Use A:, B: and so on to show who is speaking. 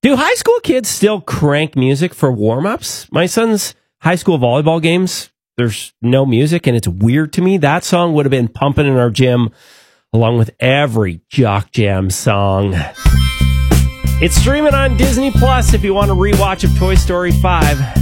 A: Do high school kids still crank music for warm-ups? My son's high school volleyball games, there's no music, and it's weird to me. That song would have been pumping in our gym along with every Jock Jam song. It's streaming on Disney Plus if you want to rewatch of Toy Story 5.